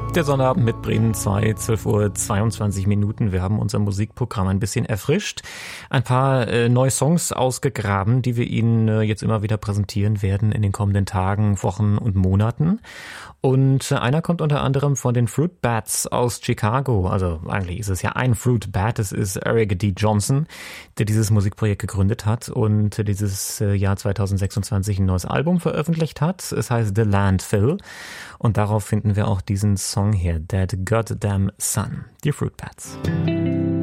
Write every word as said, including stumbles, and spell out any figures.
Der Sonnabend mit Bremen zwei, zwölf Uhr zweiundzwanzig Minuten. Wir haben unser Musikprogramm ein bisschen erfrischt. Ein paar äh, neue Songs ausgegraben, die wir Ihnen äh, jetzt immer wieder präsentieren werden in den kommenden Tagen, Wochen und Monaten. Und äh, einer kommt unter anderem von den Fruit Bats aus Chicago. Also eigentlich ist es ja ein Fruit Bat. Es ist Eric D. Johnson, der dieses Musikprojekt gegründet hat und äh, dieses äh, Jahr zweitausendsechsundzwanzig ein neues Album veröffentlicht hat. Es heißt The Landfill. Und darauf finden wir auch diesen Song hier, That Goddamn Sun, die Fruit Bats.